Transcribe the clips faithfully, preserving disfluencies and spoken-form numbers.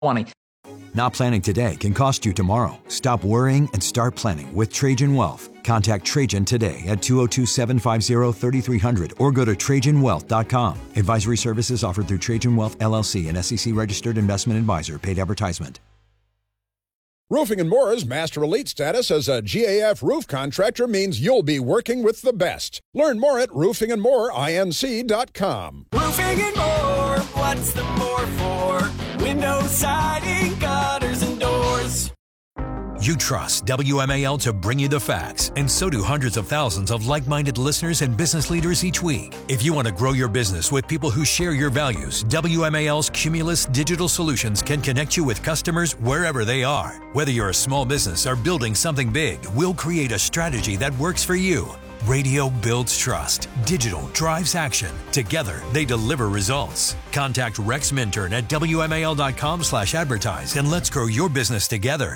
twenty. Not planning today can cost you tomorrow. Stop worrying and start planning with Trajan Wealth. Contact Trajan today at two oh two, seven five zero, three three zero zero or go to Trajan Wealth dot com. Advisory services offered through Trajan Wealth, L L C, an S E C-registered investment advisor. Paid advertisement. Roofing and More's Master Elite status as a G A F roof contractor means you'll be working with the best. Learn more at roofing and more inc dot com. Roofing and More, what's the more for? Windows, siding, gutters, and doors. You trust W M A L to bring you the facts, and so do hundreds of thousands of like-minded listeners and business leaders each week. If you want to grow your business with people who share your values, W M A L's Cumulus Digital Solutions can connect you with customers wherever they are. Whether you're a small business or building something big, we'll create a strategy that works for you. Radio builds trust. Digital drives action. Together, they deliver results. Contact Rex Minturn at W M A L dot com slash advertise and let's grow your business together.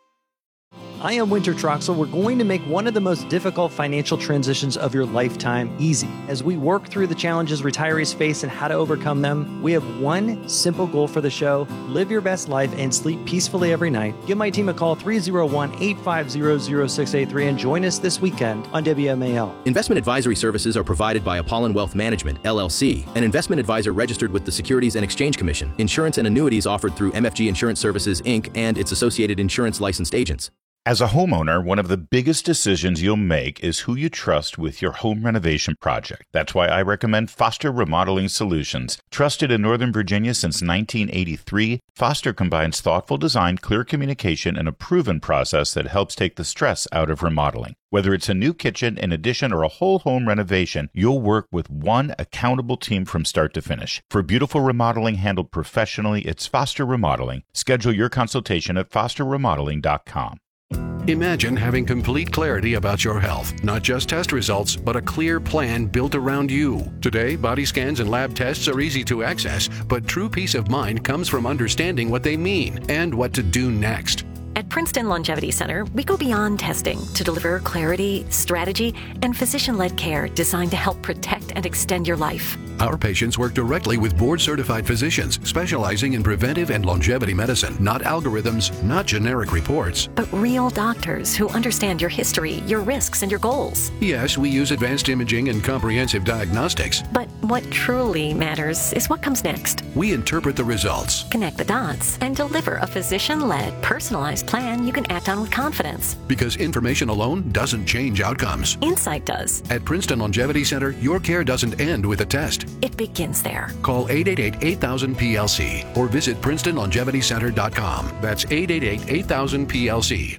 I am Winter Troxel. We're going to make one of the most difficult financial transitions of your lifetime easy. As we work through the challenges retirees face and how to overcome them, we have one simple goal for the show: live your best life and sleep peacefully every night. Give my team a call, three oh one, eight five zero, zero six eight three, and join us this weekend on W M A L. Investment advisory services are provided by Apollon Wealth Management, L L C, an investment advisor registered with the Securities and Exchange Commission. Insurance and annuities offered through M F G Insurance Services, Incorporated, and its associated insurance licensed agents. As a homeowner, one of the biggest decisions you'll make is who you trust with your home renovation project. That's why I recommend Foster Remodeling Solutions. Trusted in Northern Virginia since nineteen eighty-three, Foster combines thoughtful design, clear communication, and a proven process that helps take the stress out of remodeling. Whether it's a new kitchen, an addition, or a whole home renovation, you'll work with one accountable team from start to finish. For beautiful remodeling handled professionally, it's Foster Remodeling. Schedule your consultation at foster remodeling dot com. Imagine having complete clarity about your health, not just test results, but a clear plan built around you. Today, body scans and lab tests are easy to access, but true peace of mind comes from understanding what they mean and what to do next. At Princeton Longevity Center, we go beyond testing to deliver clarity, strategy, and physician-led care designed to help protect and extend your life. Our patients work directly with board-certified physicians specializing in preventive and longevity medicine, not algorithms, not generic reports, but real doctors who understand your history, your risks, and your goals. Yes, we use advanced imaging and comprehensive diagnostics. But what truly matters is what comes next. We interpret the results, connect the dots, and deliver a physician-led, personalized plan you can act on with confidence. Because information alone doesn't change outcomes. Insight does. At Princeton Longevity Center, your care doesn't end with a test. It begins there. Call eight eight eight, eight thousand, P L C or visit princeton longevity center dot com. That's eight eight eight, eight thousand, P L C.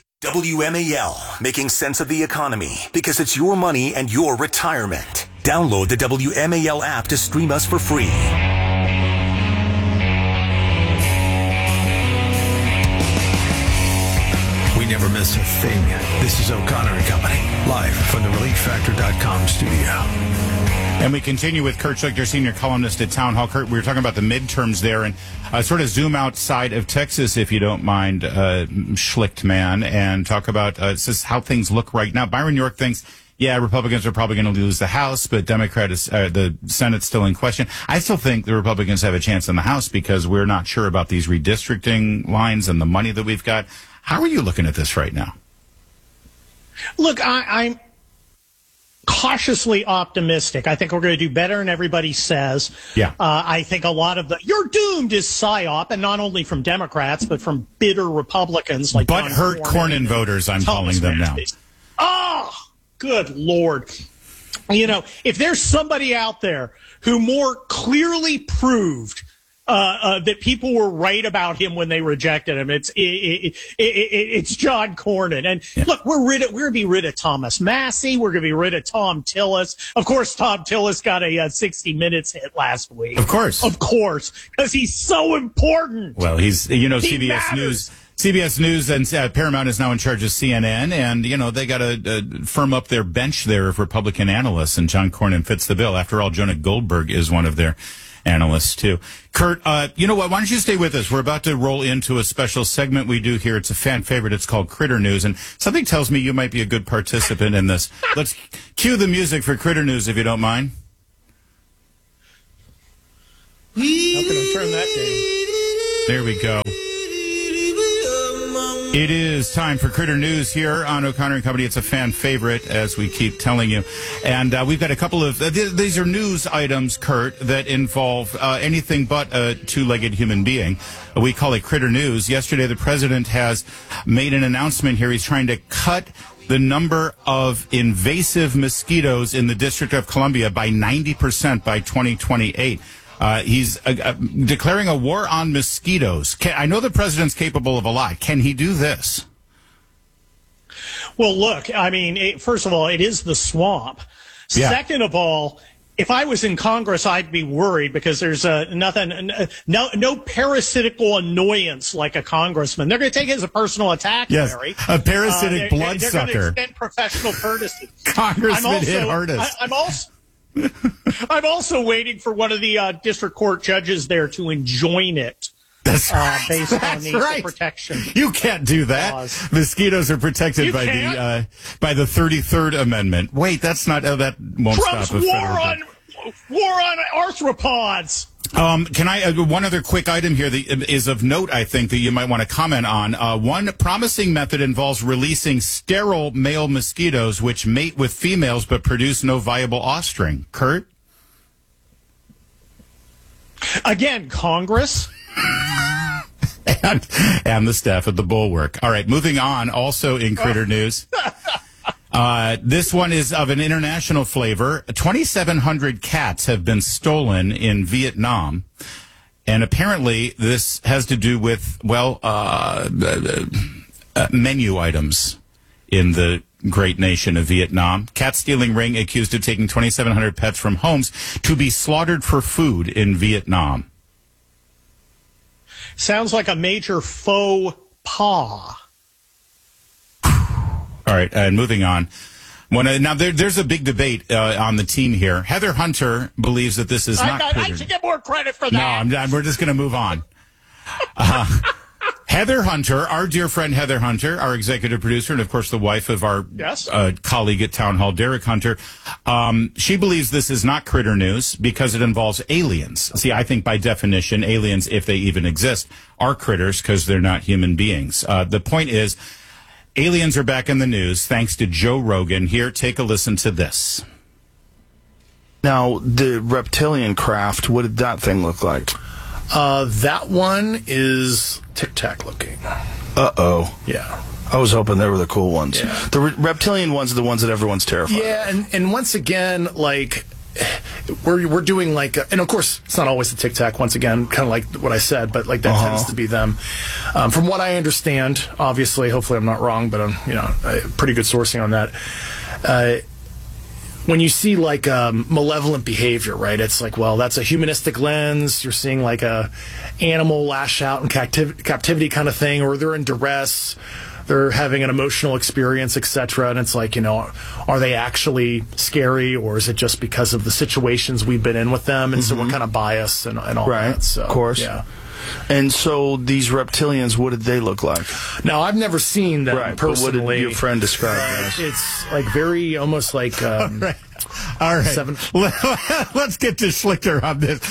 W M A L, making sense of the economy because it's your money and your retirement. Download the W M A L app to stream us for free. We never miss a thing. This is O'Connor and Company, live from the relief factor dot com studio. And we continue with Kurt Schlichter, senior columnist at Town Hall. Kurt, we were talking about the midterms there, and uh, sort of zoom outside of Texas, if you don't mind, uh, Schlicht man, and talk about uh, just how things look right now. Byron York thinks, yeah, Republicans are probably going to lose the House, but Democrat is, uh, the Senate's still in question. I still think the Republicans have a chance in the House because we're not sure about these redistricting lines and the money that we've got. How are you looking at this right now? Look, I, I'm cautiously optimistic. I think we're going to do better than everybody says. Yeah. Uh, I think a lot of the "you're doomed" is psyop, and not only from Democrats, but from bitter Republicans like But hurt Cornyn voters, I'm Thomas calling them now. Oh, good Lord. You know, if there's somebody out there who more clearly proved Uh, uh, that people were right about him when they rejected him. It's it, it, it, it, it's John Cornyn. And yeah. look, we're rid of, we're going to be rid of Thomas Massey. We're going to be rid of Tom Tillis. Of course, Tom Tillis got a uh, sixty minutes hit last week. Of course, of course, because he's so important. Well, he's you know he C B S matters. News. C B S News and uh, Paramount is now in charge of C N N, and, you know, they got to uh, firm up their bench there of Republican analysts, and John Cornyn fits the bill. After all, Jonah Goldberg is one of their analysts, too. Kurt, uh, you know what? Why don't you stay with us? We're about to roll into a special segment we do here. It's a fan favorite. It's called Critter News, and something tells me you might be a good participant in this. Let's cue the music for Critter News, if you don't mind. How can I turn that down? There we go. It is time for Critter News here on O'Connor and Company. It's a fan favorite, as we keep telling you. And uh, we've got a couple of, uh, th- these are news items, Kurt, that involve uh, anything but a two-legged human being. We call it Critter News. Yesterday, the president has made an announcement here. He's trying to cut the number of invasive mosquitoes in the District of Columbia by ninety percent by twenty twenty-eight. Uh, he's uh, uh, declaring a war on mosquitoes. Can, I know the president's capable of a lot. Can he do this? Well, look, I mean, it, first of all, it is the swamp. Yeah. Second of all, if I was in Congress, I'd be worried because there's uh, nothing, no, no parasitical annoyance like a congressman. They're going to take it as a personal attack, yes, Larry. A parasitic uh, bloodsucker. They're going to extend professional courtesy. Congressman I'm also, hit hardest. I, I'm also. I'm also waiting for one of the uh, district court judges there to enjoin it. That's uh, based That's on the right. protection. You can't do that. Laws. Mosquitoes are protected You by can't? the uh, by the thirty-third Amendment. Wait, that's not uh, that won't Trump's stop. a war federal on war on arthropods. Um, can I, uh, one other quick item here that is of note, I think, that you might want to comment on. Uh, one promising method involves releasing sterile male mosquitoes which mate with females but produce no viable offspring. Kurt? Again, Congress. and, and the staff at the Bulwark. All right, moving on, also in Critter News. Uh, this one is of an international flavor. twenty-seven hundred cats have been stolen in Vietnam. And apparently this has to do with, well, uh, uh, menu items in the great nation of Vietnam. Cat stealing ring accused of taking twenty-seven hundred pets from homes to be slaughtered for food in Vietnam. Sounds like a major faux pas. All right, and moving on. When, uh, now, there, there's a big debate uh, on the team here. Heather Hunter believes that this is I, not I, I should get more credit for that. No, I'm, I'm, we're just going to move on. Uh, Heather Hunter, our dear friend Heather Hunter, our executive producer, and of course the wife of our yes. uh, colleague at Town Hall, Derek Hunter, um, she believes this is not Critter News because it involves aliens. See, I think by definition, aliens, if they even exist, are critters because they're not human beings. Uh, the point is, aliens are back in the news thanks to Joe Rogan. Here, take a listen to this. Now, the reptilian craft, what did that thing look like? Uh, that one is Tic Tac looking. Uh-oh. Yeah. I was hoping they were the cool ones. Yeah. The re- reptilian ones are the ones that everyone's terrified Yeah, and, and once again, like, we're we're doing like, a, and of course, it's not always the Tic Tac, once again, kind of like what I said, but like that uh-huh. tends to be them. Um, from what I understand, obviously, hopefully I'm not wrong, but I'm, you know, I, pretty good sourcing on that. Uh, when you see like um, malevolent behavior, right? It's like, well, that's a humanistic lens. You're seeing like a animal lash out in captiv- captivity kind of thing, or they're in duress. They're having an emotional experience, et cetera. And it's like, you know, are they actually scary, or is it just because of the situations we've been in with them? And mm-hmm. so we're kind of biased and, and all right. that. So, of course. Yeah. And so these reptilians, what did they look like? Now, I've never seen them right, personally. But what did your friend describe uh, as? It's like very, almost like... Um, all right. All right. Seven. Let's get to Schlichter on this.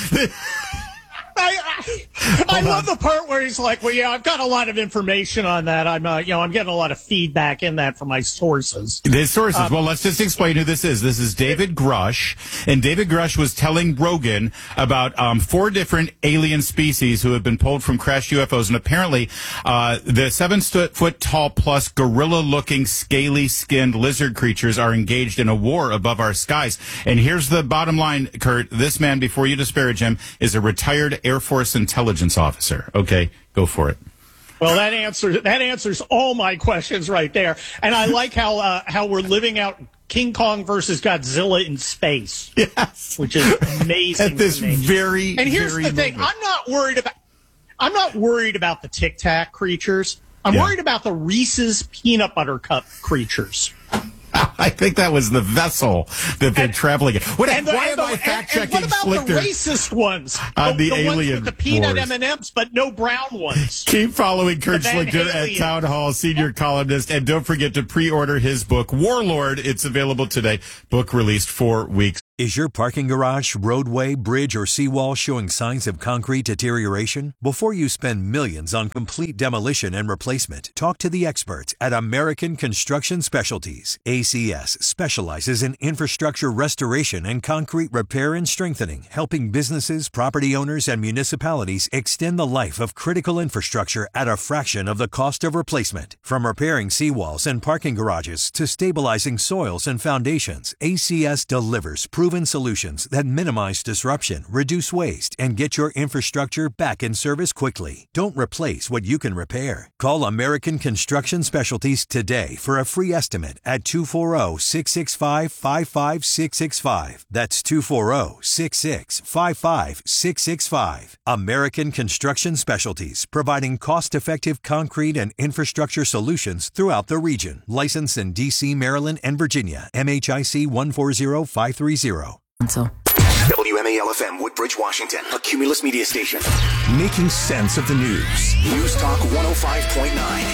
I, I, I love the part where he's like, well, yeah, I've got a lot of information on that. I'm, uh, you know, I'm getting a lot of feedback in that from my sources. The sources. Um, well, let's just explain who this is. This is David Grush, and David Grush was telling Rogan about um, four different alien species who have been pulled from crashed U F Os, and apparently uh, the seven foot tall plus gorilla-looking, scaly-skinned lizard creatures are engaged in a war above our skies. And here's the bottom line, Kurt. This man, before you disparage him, is a retired Air Force intelligence officer. Okay, go for it. Well, that answers that answers all my questions right there. And I like how uh, how we're living out King Kong versus Godzilla in space. Yes, which is amazing. At this to me. very and here's very the thing: moment. I'm not worried about I'm not worried about the Tic Tac creatures. I'm yeah. worried about the Reese's peanut butter cup creatures. I think that was the vessel that they're and, traveling in. What, and the, why and am I the, fact-checking and, and what about Schlichter the racist ones? on the, the, the alien ones with the peanut wars. M and M's, but no brown ones. Keep following Kurt Schlichter at alien. Town Hall, senior columnist, and don't forget to pre-order his book, Warlord. It's available today. Book released four weeks Is your parking garage, roadway, bridge, or seawall showing signs of concrete deterioration? Before you spend millions on complete demolition and replacement, talk to the experts at American Construction Specialties. A C S specializes in infrastructure restoration and concrete repair and strengthening, helping businesses, property owners, and municipalities extend the life of critical infrastructure at a fraction of the cost of replacement. From repairing seawalls and parking garages to stabilizing soils and foundations, A C S delivers proven solutions that minimize disruption, reduce waste, and get your infrastructure back in service quickly. Don't replace what you can repair. Call American Construction Specialties today for a free estimate at two four zero, six six five, five five six six five. That's two four zero, six six five five six six five. American Construction Specialties, providing cost-effective concrete and infrastructure solutions throughout the region. Licensed in D C, Maryland, and Virginia. M H I C one four zero five three zero. W M A L F M, Woodbridge, Washington, a Cumulus media station. Making sense of the news. News Talk one oh five point nine.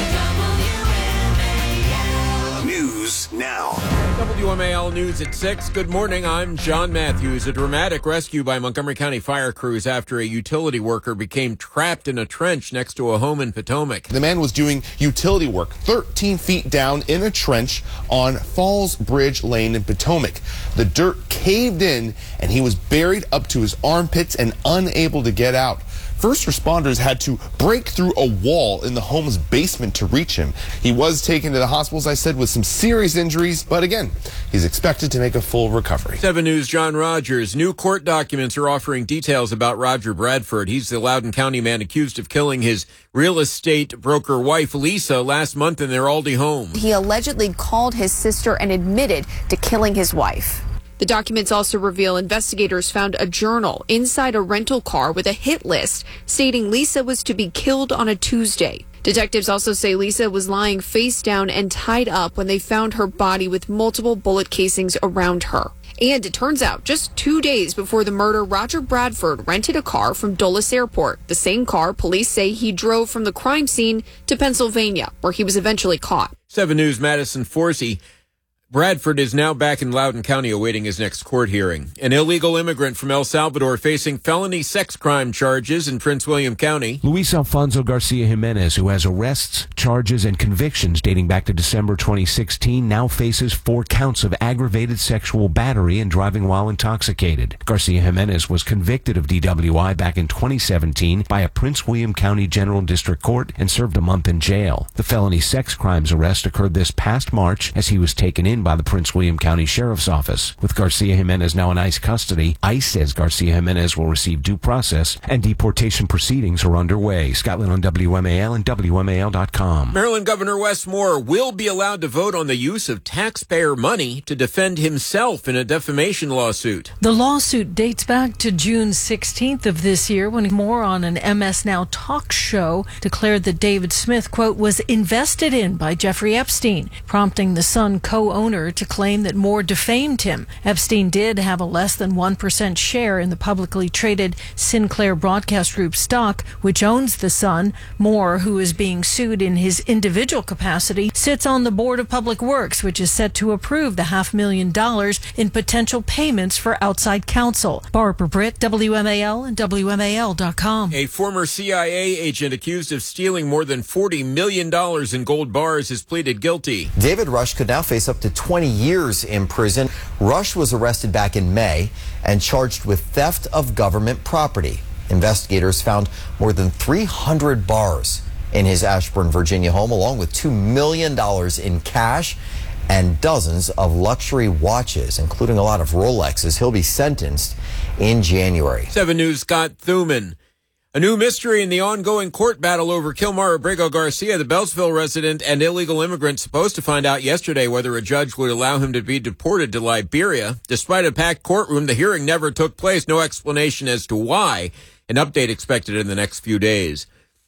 News now. W M A L News at six. Good morning. I'm John Matthews. A dramatic rescue by Montgomery County fire crews after a utility worker became trapped in a trench next to a home in Potomac. The man was doing utility work thirteen feet down in a trench on Falls Bridge Lane in Potomac. The dirt caved in and he was buried up to his armpits and unable to get out. First responders had to break through a wall in the home's basement to reach him. He was taken to the hospital, as I said, with some serious injuries, but again, he's expected to make a full recovery. seven News' John Rogers. New court documents are offering details about Roger Bradford. He's the Loudoun County man accused of killing his real estate broker wife, Lisa, last month in their Aldi home. He allegedly called his sister and admitted to killing his wife. The documents also reveal investigators found a journal inside a rental car with a hit list stating Lisa was to be killed on a Tuesday. Detectives also say Lisa was lying face down and tied up when they found her body with multiple bullet casings around her. And it turns out, just two days before the murder, Roger Bradford rented a car from Dulles Airport, the same car police say he drove from the crime scene to Pennsylvania, where he was eventually caught. seven News' Madison Forsey. Bradford is now back in Loudoun County awaiting his next court hearing. An illegal immigrant from El Salvador facing felony sex crime charges in Prince William County. Luis Alfonso Garcia Jimenez, who has arrests, charges, and convictions dating back to December twenty sixteen, now faces four counts of aggravated sexual battery and driving while intoxicated. Garcia Jimenez was convicted of D W I back in twenty seventeen by a Prince William County General District Court and served a month in jail. The felony sex crimes arrest occurred this past March as he was taken in by the Prince William County Sheriff's Office. With Garcia Jimenez now in ICE custody, ICE says Garcia Jimenez will receive due process and deportation proceedings are underway. Scotland on W M A L and W M A L dot com. Maryland Governor Wes Moore will be allowed to vote on the use of taxpayer money to defend himself in a defamation lawsuit. The lawsuit dates back to June sixteenth of this year when Moore on an M S Now talk show declared that David Smith, quote, was invested in by Jeffrey Epstein, prompting the Sun co-owner to claim that Moore defamed him. Epstein did have a less than one percent share in the publicly traded Sinclair Broadcast Group stock, which owns the Sun. Moore, who is being sued in his individual capacity, sits on the Board of Public Works, which is set to approve the half million dollars in potential payments for outside counsel. Barbara Britt, W M A L and W M A L dot com. A former C I A agent accused of stealing more than forty million dollars in gold bars has pleaded guilty. David Rush could now face up to twenty years in prison. Rush was arrested back in May and charged with theft of government property. Investigators found more than three hundred bars in his Ashburn, Virginia home, along with two million dollars in cash and dozens of luxury watches, including a lot of Rolexes. He'll be sentenced in January. seven News' Scott Thuman. A new mystery in the ongoing court battle over Kilmar Abrego Garcia, the Beltsville resident and illegal immigrant supposed to find out yesterday whether a judge would allow him to be deported to Liberia. Despite a packed courtroom, the hearing never took place. No explanation as to why. An update expected in the next few days.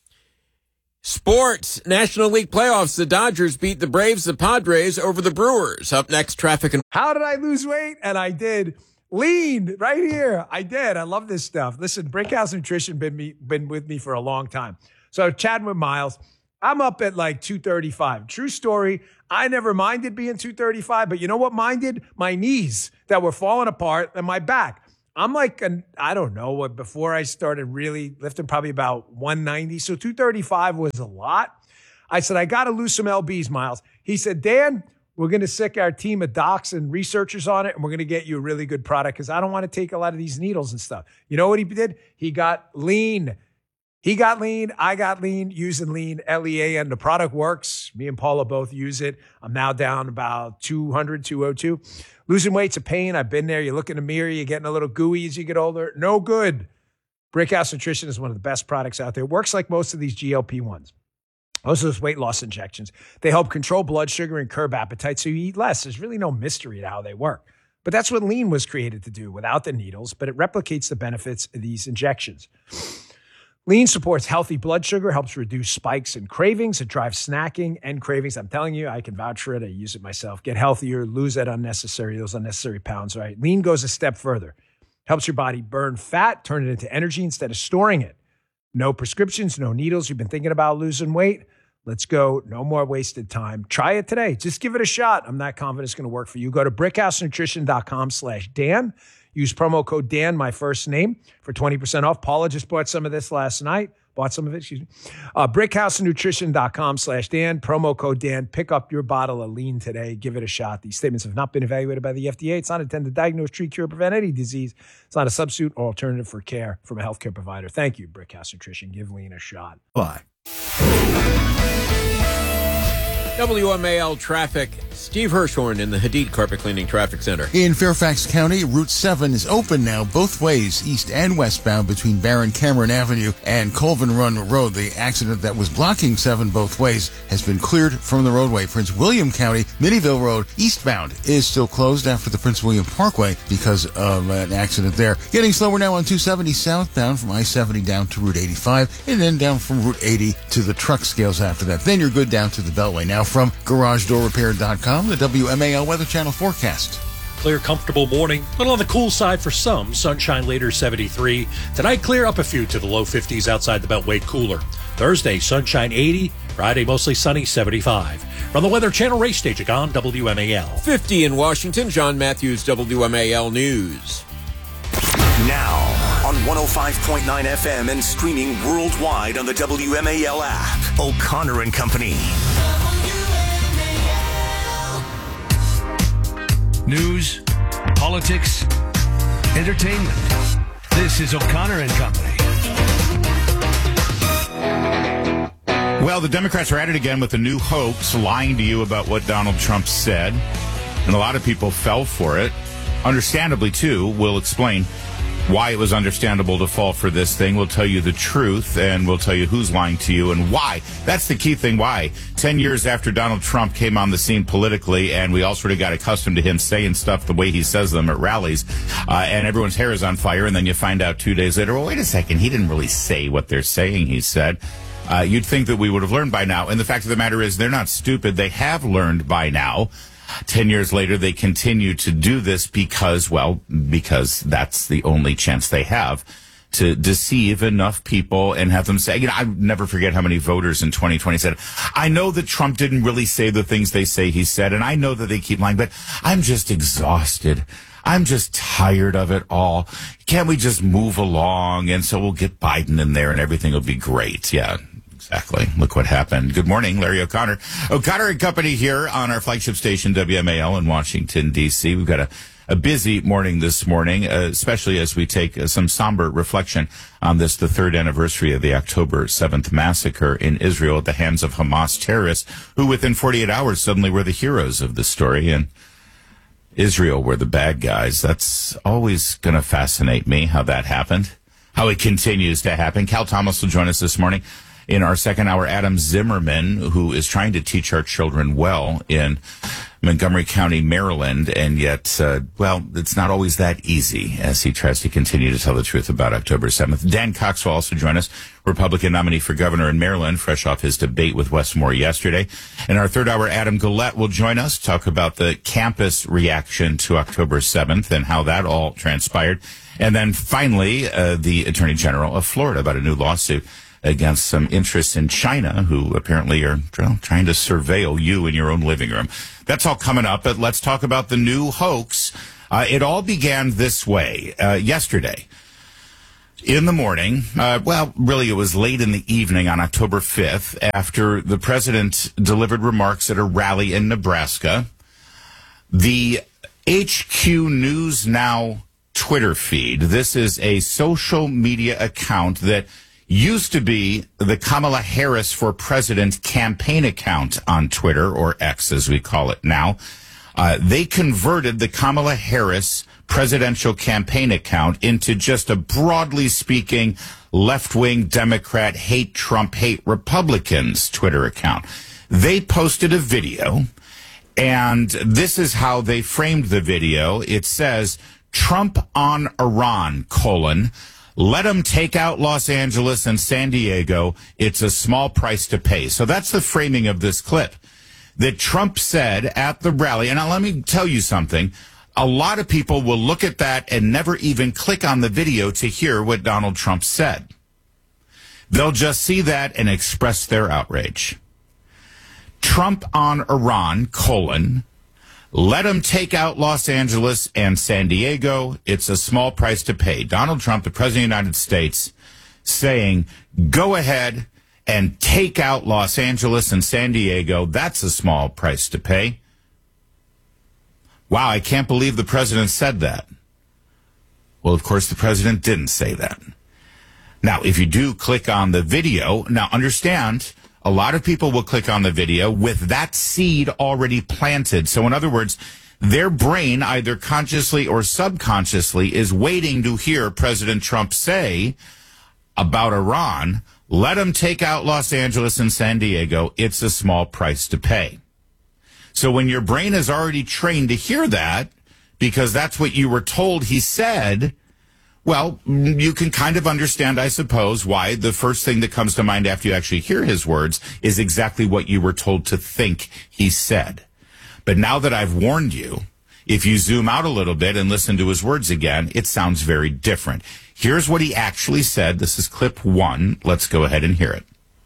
Sports. National League playoffs. The Dodgers beat the Braves, the Padres over the Brewers. Up next, traffic and... How did I lose weight? And I did. Lean right here. I did. I love this stuff. Listen, Brickhouse Nutrition been me been with me for a long time. So chatting with Miles, I'm up at like two thirty-five. True story. I never minded being two thirty-five, but you know what minded? My knees that were falling apart and my back. I'm like, an, I don't know, what before I started really lifting, probably about one ninety. So two thirty-five was a lot. I said, I got to lose some L Bs, Miles. He said, Dan, we're going to sick our team of docs and researchers on it, and we're going to get you a really good product because I don't want to take a lot of these needles and stuff. You know what he did? He got lean. He got lean. I got lean using lean, L E A N. The product works. Me and Paula both use it. I'm now down about two hundred, two oh two. Losing weight's a pain. I've been there. You look in the mirror, you're getting a little gooey as you get older. No good. Brickhouse Nutrition is one of the best products out there. It works like most of these G L P ones. Most of those weight loss injections. They help control blood sugar and curb appetite so you eat less. There's really no mystery to how they work. But that's what lean was created to do without the needles, but it replicates the benefits of these injections. Lean supports healthy blood sugar, helps reduce spikes and cravings. It drives snacking and cravings. I'm telling you, I can vouch for it. I use it myself. Get healthier, lose that unnecessary, those unnecessary pounds, right? Lean goes a step further. Helps your body burn fat, turn it into energy instead of storing it. No prescriptions, no needles. You've been thinking about losing weight? Let's go. No more wasted time. Try it today. Just give it a shot. I'm not confident it's going to work for you. Go to brickhousenutrition.com slash Dan. Use promo code Dan, my first name, for twenty percent off. Paula just bought some of this last night. Bought some of it, excuse me. Uh, brickhousenutrition.com slash Dan. Promo code Dan. Pick up your bottle of lean today. Give it a shot. These statements have not been evaluated by the F D A. It's not intended to diagnose, treat, cure, prevent any disease. It's not a substitute or alternative for care from a healthcare provider. Thank you, Brickhouse Nutrition. Give lean a shot. Bye. W M A L traffic. Steve Hirschhorn in the Hadid Carpet Cleaning Traffic Center. In Fairfax County, Route seven is open now both ways, east and westbound, between Baron Cameron Avenue and Colvin Run Road. The accident that was blocking seven both ways has been cleared from the roadway. Prince William County, Minnieville Road, eastbound, is still closed after the Prince William Parkway because of an accident there. Getting slower now on two seventy southbound from I seventy down to Route eighty-five, and then down from Route eighty to the truck scales after that. Then you're good down to the Beltway. Now from garage door repair dot com, the W M A L Weather Channel forecast. Clear, comfortable morning. A little on the cool side for some. Sunshine later, seventy-three. Tonight, clear up a few to the low fifties outside the Beltway cooler. Thursday, sunshine eighty. Friday, mostly sunny, seventy-five. From the Weather Channel race station on W M A L. fifty in Washington. John Matthews, W M A L News. Now, on one oh five point nine F M and streaming worldwide on the W M A L app. O'Connor and Company. News, politics, entertainment. This is O'Connor and Company. Well, the Democrats are at it again with a new hoax, lying to you about what Donald Trump said. And a lot of people fell for it. Understandably, too. We'll explain why it was understandable to fall for this thing. We'll tell you the truth, and we'll tell you who's lying to you and why. That's the key thing, why. Ten years after Donald Trump came on the scene politically, and we all sort of got accustomed to him saying stuff the way he says them at rallies, uh, and everyone's hair is on fire, and then you find out two days later, well, wait a second, he didn't really say what they're saying he said. Uh, you'd think that we would have learned by now. And the fact of the matter is, they're not stupid. They have learned by now. Ten years later, they continue to do this because, well, because that's the only chance they have to deceive enough people and have them say, you know, I never forget how many voters in twenty twenty said, I know that Trump didn't really say the things they say he said, and I know that they keep lying, but I'm just exhausted. I'm just tired of it all. Can't we just move along? And so we'll get Biden in there and everything will be great. Yeah. Exactly. Look what happened. Good morning, Larry O'Connor. O'Connor and Company here on our flagship station, W M A L in Washington, D C. We've got a, a busy morning this morning, uh, especially as we take uh, some somber reflection on this, the third anniversary of the October seventh massacre in Israel at the hands of Hamas terrorists, who within forty-eight hours suddenly were the heroes of the story, and Israel were the bad guys. That's always going to fascinate me, how that happened, how it continues to happen. Cal Thomas will join us this morning. In our second hour, Adam Zimmerman, who is trying to teach our children well in Montgomery County, Maryland, and yet, uh, well, it's not always that easy as he tries to continue to tell the truth about October seventh. Dan Cox will also join us, Republican nominee for governor in Maryland, fresh off his debate with Wes Moore yesterday. In our third hour, Adam Gullette will join us, talk about the campus reaction to October seventh and how that all transpired. And then finally, uh, the Attorney General of Florida about a new lawsuit against some interests in China who apparently are well, trying to surveil you in your own living room. That's all coming up, but let's talk about the new hoax. Uh, it all began this way, uh, yesterday. In the morning, uh, well, really it was late in the evening on October fifth, after the president delivered remarks at a rally in Nebraska, the H Q News Now Twitter feed, this is a social media account that used to be the Kamala Harris for President campaign account on Twitter, or X as we call it now. Uh, they converted the Kamala Harris presidential campaign account into just a broadly speaking left-wing Democrat hate Trump, hate Republicans Twitter account. They posted a video, and this is how they framed the video. It says, Trump on Iran, colon, let them take out Los Angeles and San Diego. It's a small price to pay. So that's the framing of this clip that Trump said at the rally. And now let me tell you something. A lot of people will look at that and never even click on the video to hear what Donald Trump said. They'll just see that and express their outrage. Trump on Iran, colon, let them take out Los Angeles and San Diego. It's a small price to pay. Donald Trump, the President of the United States, saying, go ahead and take out Los Angeles and San Diego. That's a small price to pay. Wow, I can't believe the president said that. Well, of course, the president didn't say that. Now, if you do click on the video, now understand, a lot of people will click on the video with that seed already planted. So in other words, their brain, either consciously or subconsciously, is waiting to hear President Trump say about Iran, let them take out Los Angeles and San Diego. It's a small price to pay. So when your brain is already trained to hear that, because that's what you were told he said, well, you can kind of understand, I suppose, why the first thing that comes to mind after you actually hear his words is exactly what you were told to think he said. But now that I've warned you, if you zoom out a little bit and listen to his words again, it sounds very different. Here's what he actually said. This is clip one. Let's go ahead and hear it.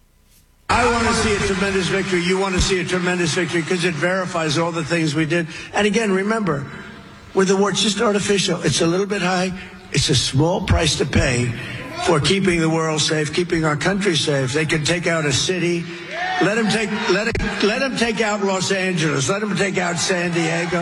I want to see a tremendous victory. You want to see a tremendous victory because it verifies all the things we did. And again, remember, with the war, it's just artificial. It's a little bit high. It's a small price to pay for keeping the world safe, keeping our country safe. They can take out a city. Let them take, let it, let them take out Los Angeles. Let them take out San Diego.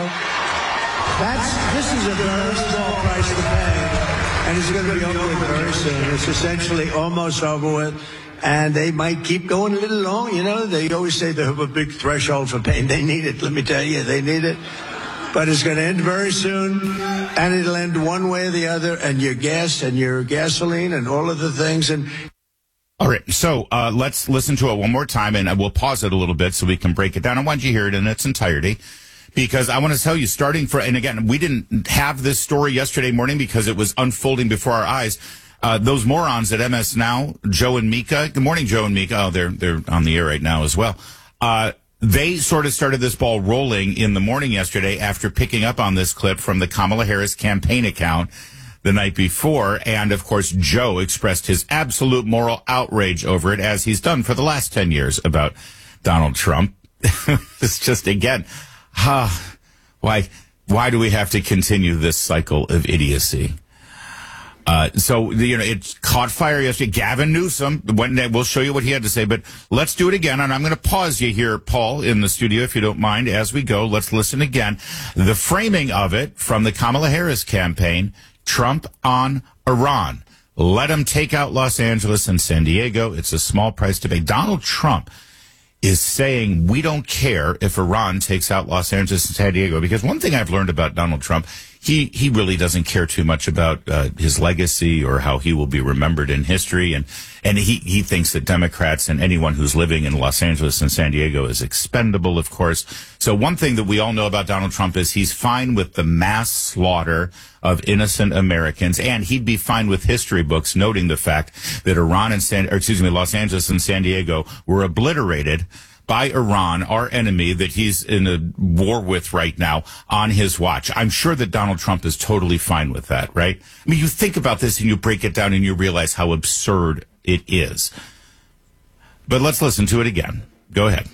That's, this is a very small price to pay. And it's going to be over with very soon. It's essentially almost over with. And they might keep going a little long. You know, they always say they have a big threshold for pain. They need it. Let me tell you, they need it. But it's going to end very soon, and it'll end one way or the other, and your gas and your gasoline and all of the things. And all right, so uh, let's listen to it one more time, and we'll pause it a little bit so we can break it down. I want you to hear it in its entirety, because I want to tell you, starting for, and again, we didn't have this story yesterday morning because it was unfolding before our eyes. Uh, those morons at M S Now, Joe and Mika. Good morning, Joe and Mika. Oh, they're they're on the air right now as well. Uh, they sort of started this ball rolling in the morning yesterday after picking up on this clip from the Kamala Harris campaign account the night before. And, of course, Joe expressed his absolute moral outrage over it, as he's done for the last ten years about Donald Trump. It's just, again, huh, why, why do we have to continue this cycle of idiocy? Uh, so, you know, it caught fire yesterday. Gavin Newsom, when, we'll show you what he had to say, but let's do it again. And I'm going to pause you here, Paul, in the studio, if you don't mind, as we go. Let's listen again. The framing of it from the Kamala Harris campaign, Trump on Iran. Let him take out Los Angeles and San Diego. It's a small price to pay. Donald Trump is saying we don't care if Iran takes out Los Angeles and San Diego, because one thing I've learned about Donald Trump, he he really doesn't care too much about uh, his legacy or how he will be remembered in history, and and he he thinks that Democrats and anyone who's living in Los Angeles and San Diego is expendable, of course. So one thing that we all know about Donald Trump is he's fine with the mass slaughter of innocent Americans, and he'd be fine with history books noting the fact that Iran and San, or excuse me, Los Angeles and San Diego were obliterated by Iran, our enemy that he's in a war with right now, on his watch. I'm sure that Donald Trump is totally fine with that, right? I mean, you think about this and you break it down and you realize how absurd it is. but let's listen to it again. Go ahead.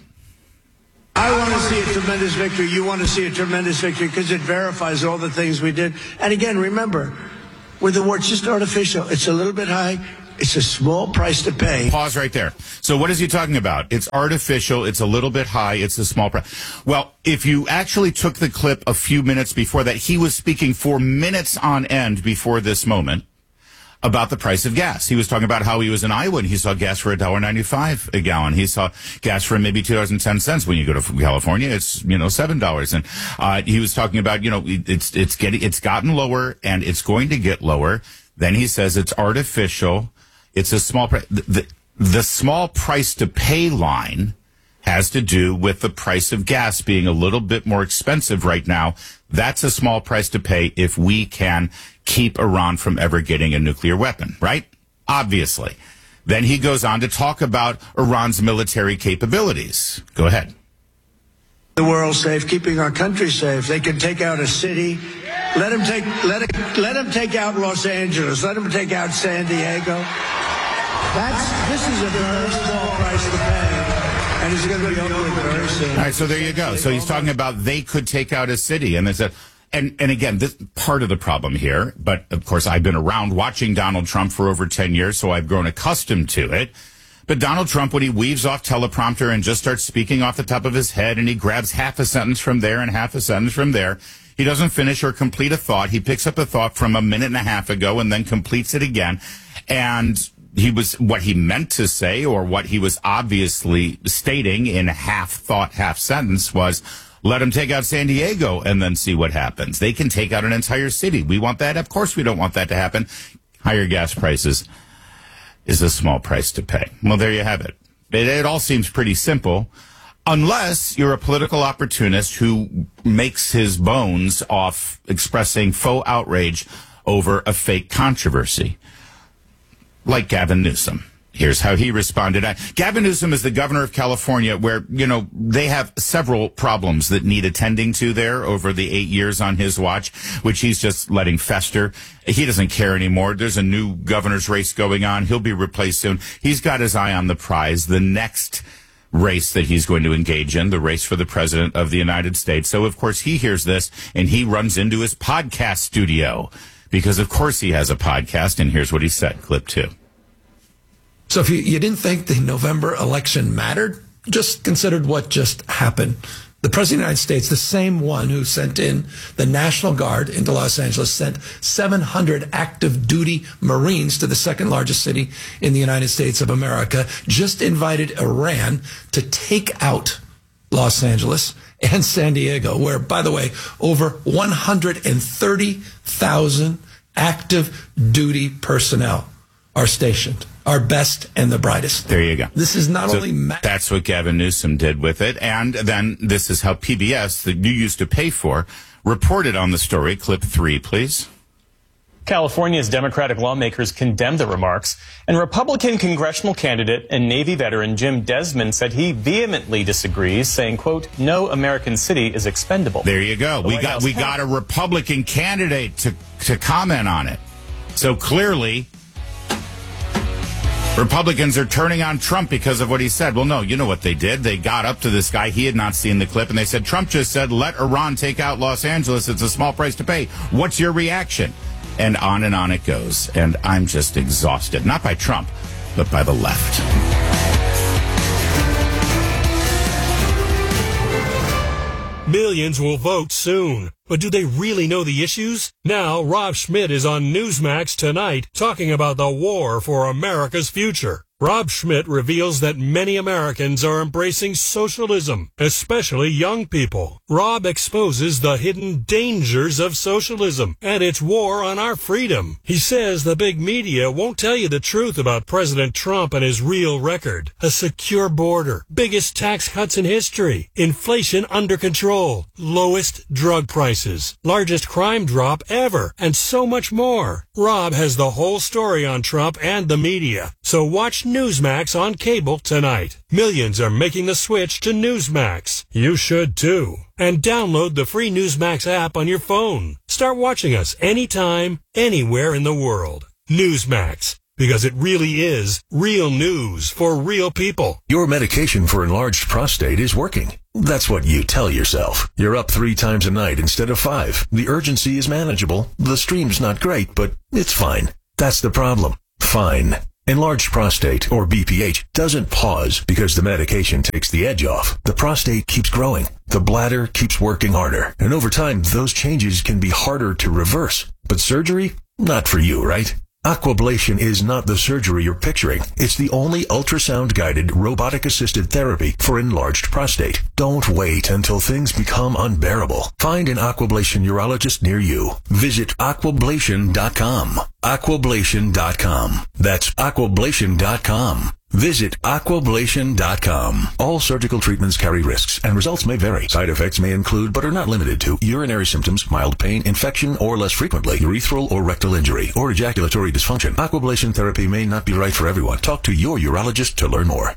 I want to see a tremendous victory. You want to see a tremendous victory because it verifies all the things we did. And again, remember, with the war, it's just artificial. It's a little bit high. It's a small price to pay. Pause right there. So what is he talking about? It's artificial. It's a little bit high. It's a small price. Well, if you actually took the clip a few minutes before that, he was speaking for minutes on end before this moment about the price of gas. He was talking about how he was in Iowa and he saw gas for one dollar ninety-five a gallon. He saw gas for maybe two dollars and ten cents. When you go to California, it's, you know, seven dollars. And, uh, he was talking about, you know, it's, it's getting, it's gotten lower and it's going to get lower. Then he says it's artificial. It's a small price. The, the, the small price to pay line has to do with the price of gas being a little bit more expensive right now. That's a small price to pay if we can keep Iran from ever getting a nuclear weapon, right? Obviously. Then he goes on to talk about Iran's military capabilities. Go ahead. The world safe, keeping our country safe. They can take out a city. Let them take, let it, let them take out Los Angeles. Let them take out San Diego. That's, this is a very small price to pay. And it's going to be over with very soon. All right, so there you go. So he's talking about they could take out a city. And there's a, and, and again, this part of the problem here, but of course I've been around watching Donald Trump for over ten years, so I've grown accustomed to it. But Donald Trump, when he weaves off teleprompter and just starts speaking off the top of his head and he grabs half a sentence from there and half a sentence from there, he doesn't finish or complete a thought. He picks up a thought from a minute and a half ago and then completes it again. And he was, what he meant to say or what he was obviously stating in half thought, half sentence was, let him take out San Diego and then see what happens. They can take out an entire city. We want that? Of course we don't want that to happen. Higher gas prices is a small price to pay. Well, there you have it. It, it all seems pretty simple, unless you're a political opportunist who makes his bones off expressing faux outrage over a fake controversy, like Gavin Newsom. Here's how he responded. Gavin Newsom is the governor of California, where, you know, they have several problems that need attending to there over the eight years on his watch, which he's just letting fester. He doesn't care anymore. There's a new governor's race going on. He'll be replaced soon. He's got his eye on the prize, the next race that he's going to engage in, the race for the president of the United States. So, of course, he hears this and he runs into his podcast studio because, of course, he has a podcast. And here's what he said. Clip two. So if you, you didn't think the November election mattered, just considered what just happened. The President of the United States, the same one who sent in the National Guard into Los Angeles, sent seven hundred active duty Marines to the second largest city in the United States of America, just invited Iran to take out Los Angeles and San Diego, where, by the way, over one hundred thirty thousand active duty personnel are stationed. Our best and the brightest. There you go. This is not so only... Ma- that's what Gavin Newsom did with it. And then this is how P B S, that you used to pay for, reported on the story. Clip three, please. California's Democratic lawmakers condemned the remarks, and Republican congressional candidate and Navy veteran Jim Desmond said he vehemently disagrees, saying, quote, no American city is expendable. There you go. The we White got House we had- got a Republican candidate to, to comment on it. So clearly... Republicans are turning on Trump because of what he said. Well, no, you know what they did? They got up to this guy. He had not seen the clip, and they said, Trump just said, let Iran take out Los Angeles. It's a small price to pay. What's your reaction? And on and on it goes. And I'm just exhausted. Not by Trump, but by the left. Millions will vote soon. But do they really know the issues? Now, Rob Schmidt is on Newsmax tonight talking about the war for America's future. Rob Schmidt reveals that many Americans are embracing socialism, especially young people. Rob exposes the hidden dangers of socialism and its war on our freedom. He says the big media won't tell you the truth about President Trump and his real record. A secure border, biggest tax cuts in history, inflation under control, lowest drug prices, largest crime drop ever, and so much more. Rob has the whole story on Trump and the media. So watch Newsmax on cable tonight. Millions are making the switch to Newsmax. You should too. And download the free Newsmax app on your phone. Start watching us anytime, anywhere in the world. Newsmax. because it really is real news for real people. Your medication for enlarged prostate is working. That's what you tell yourself. You're up three times a night instead of five. The urgency is manageable. The stream's not great, but it's fine. That's the problem. Fine. Enlarged prostate, or B P H, doesn't pause because the medication takes the edge off. The prostate keeps growing. The bladder keeps working harder. And over time, those changes can be harder to reverse. But surgery? Not for you, right? Aquablation is not the surgery you're picturing. It's the only ultrasound-guided, robotic-assisted therapy for enlarged prostate. Don't wait until things become unbearable. Find an Aquablation urologist near you. Visit aquablation dot com. aquablation dot com. That's aquablation dot com. Visit aquablation dot com. All surgical treatments carry risks, and results may vary. Side effects may include, but are not limited to, urinary symptoms, mild pain, infection, or less frequently, urethral or rectal injury, or ejaculatory dysfunction. Aquablation therapy may not be right for everyone. Talk to your urologist to learn more.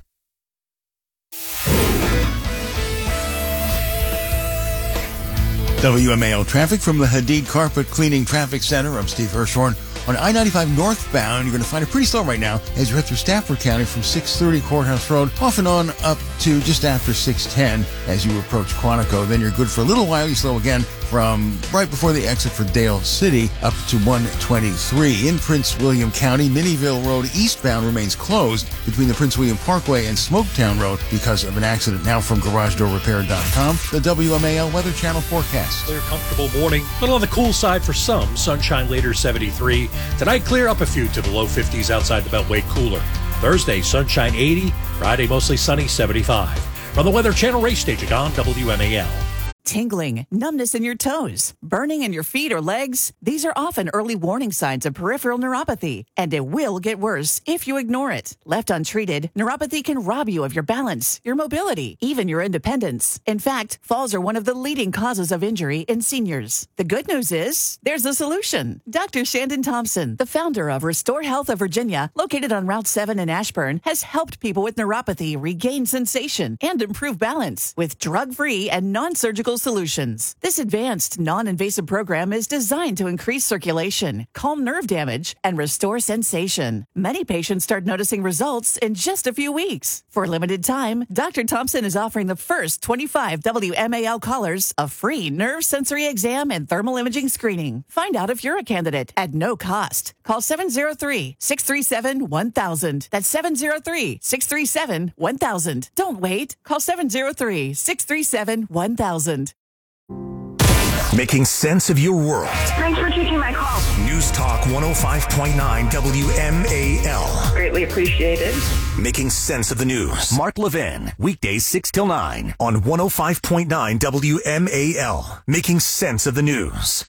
W M A L traffic from the Hadid Carpet Cleaning Traffic Center. I'm Steve Hirschhorn. On I ninety-five northbound, you're going to find it pretty slow right now as you head through Stafford County from six thirty Courthouse Road, off and on up to just after six ten as you approach Quantico. Then you're good for a little while. You slow again from right before the exit for Dale City up to one twenty-three. In Prince William County, Minnieville Road eastbound remains closed between the Prince William Parkway and Smoketown Road because of an accident. Now from garage door repair dot com, the W M A L Weather Channel forecast. Clear, comfortable morning. A little on the cool side for some. Sunshine later, seventy-three. Tonight, clear up a few to the low fifties outside the Beltway cooler. Thursday, sunshine eighty. Friday, mostly sunny, seventy-five. From the Weather Channel race station on W M A L. Tingling, numbness in your toes, burning in your feet or legs. These are often early warning signs of peripheral neuropathy, and it will get worse if you ignore it. Left untreated, neuropathy can rob you of your balance, your mobility, even your independence. In fact, falls are one of the leading causes of injury in seniors. The good news is, there's a solution. Doctor Shandon Thompson, the founder of Restore Health of Virginia, located on Route seven in Ashburn, has helped people with neuropathy regain sensation and improve balance with drug-free and non-surgical solutions. This advanced, non-invasive program is designed to increase circulation, calm nerve damage, and restore sensation. Many patients start noticing results in just a few weeks. For a limited time, Doctor Thompson is offering the first twenty-five W M A L callers a free nerve sensory exam and thermal imaging screening. Find out if you're a candidate at no cost. Call seven oh three, six three seven, one thousand. That's seven oh three, six three seven, one thousand. Don't wait. Call seven oh three, six three seven, one thousand. Making sense of your world. Thanks for taking my call. News Talk one oh five point nine W M A L. Greatly appreciated. Making sense of the news. Mark Levin, weekdays six till nine on one oh five point nine W M A L. Making sense of the news.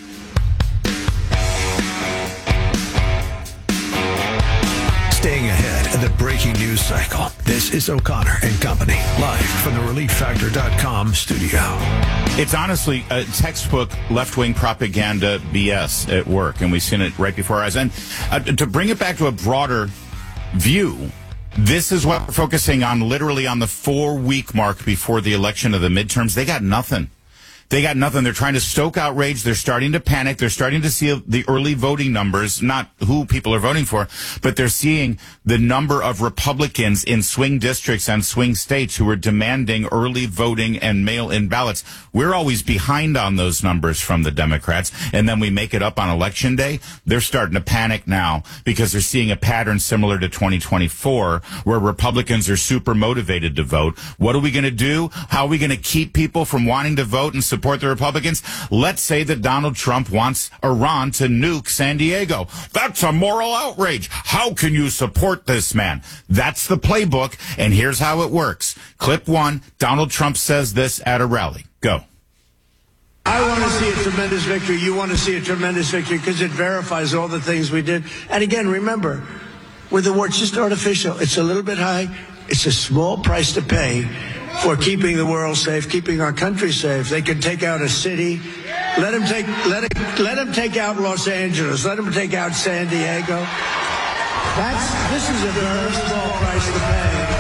Staying ahead of the breaking news cycle. This is O'Connor and Company, live from the relief factor dot com studio. It's honestly a textbook left-wing propaganda B S at work, and we've seen it right before our eyes. And uh, to bring it back to a broader view, this is what we're focusing on, literally on the four-week mark before the election of the midterms. They got nothing. They got nothing. They're trying to stoke outrage. They're starting to panic. They're starting to see the early voting numbers, not who people are voting for, but they're seeing the number of Republicans in swing districts and swing states who are demanding early voting and mail-in ballots. We're always behind on those numbers from the Democrats, and then we make it up on Election Day. They're starting to panic now because they're seeing a pattern similar to twenty twenty-four where Republicans are super motivated to vote. What are we going to do? How are we going to keep people from wanting to vote and support the Republicans? Let's say that Donald Trump wants Iran to nuke San Diego. That's a moral outrage. How can you support this man? That's the playbook, and here's how it works. Clip one, Donald Trump says this at a rally. Go. I want to see a tremendous victory. You want to see a tremendous victory because it verifies all the things we did. And again, remember, with the war, it's just artificial. It's a little bit high. It's a small price to pay for keeping the world safe, keeping our country safe. They can take out a city. Let them take, let it, let them take out Los Angeles. Let them take out San Diego. That's, this is a very small price to pay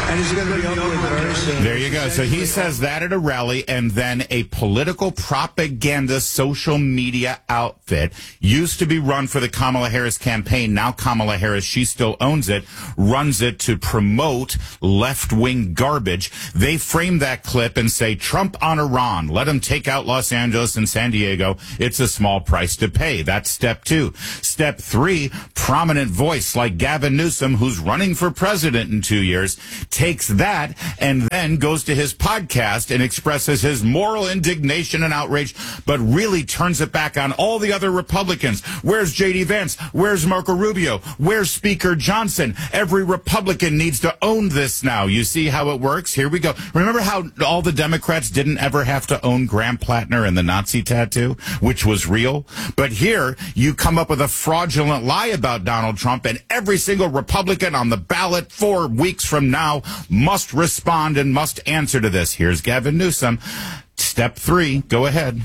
and it's going to be over with very soon. There you go. So he says that at a rally, and then a political propaganda social media outfit used to be run for the Kamala Harris campaign. Now Kamala Harris, she still owns it, runs it to promote left-wing garbage. They frame that clip and say, Trump on Iran, let him take out Los Angeles and San Diego. It's a small price to pay. That's step two. Step three, prominent voice like Gavin Newsom, who's running for president in two years, takes that and then goes to his podcast and expresses his moral indignation and outrage, but really turns it back on all the other Republicans. Where's J D Vance? Where's Marco Rubio? Where's Speaker Johnson? Every Republican needs to own this now. You see how it works? Here we go. Remember how all the Democrats didn't ever have to own Graham Plattner and the Nazi tattoo, which was real? But here, you come up with a fraudulent lie about Donald Trump, and every single Republican on the ballot four weeks from now must respond and must answer to this. Here's Gavin Newsom. Step three. Go ahead.